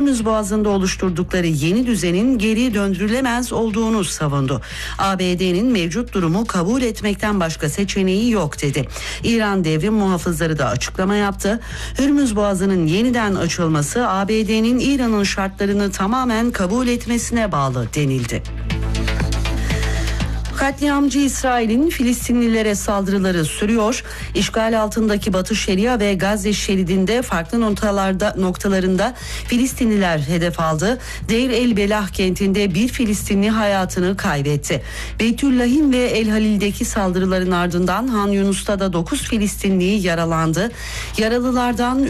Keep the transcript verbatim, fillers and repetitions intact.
Hürmüz Boğazı'nda oluşturdukları yeni düzenin geri döndürülemez olduğunu savundu. A B D'nin mevcut durumu kabul etmekten başka seçeneği yok dedi. İran devrim muhafızları da açıklama yaptı. Hürmüz Boğazı'nın yeniden açılması A B D'nin İran'ın şartlarını tamamen kabul etmesine bağlı denildi. Katliamcı İsrail'in Filistinlilere saldırıları sürüyor. İşgal altındaki Batı Şeria ve Gazze şeridinde farklı noktalarda noktalarında Filistinliler hedef aldı. Deir el Belah kentinde bir Filistinli hayatını kaybetti. Beytüllahim ve El Halil'deki saldırıların ardından Han Yunus'ta da dokuz Filistinli yaralandı. Yaralılardan